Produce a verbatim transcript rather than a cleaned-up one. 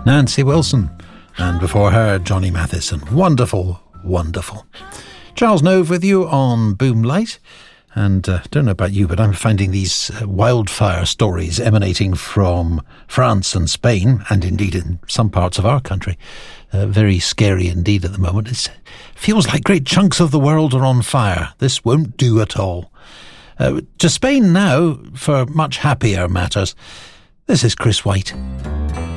Nancy Wilson, and before her, Johnny Mathison. Wonderful, wonderful. Charles Nove with you on Boomlight. And I uh, don't know about you, but I'm finding these uh, wildfire stories emanating from France and Spain, and indeed in some parts of our country, uh, very scary indeed at the moment. It feels like great chunks of the world are on fire. This won't do at all. Uh, to Spain now for much happier matters. This is Chris White.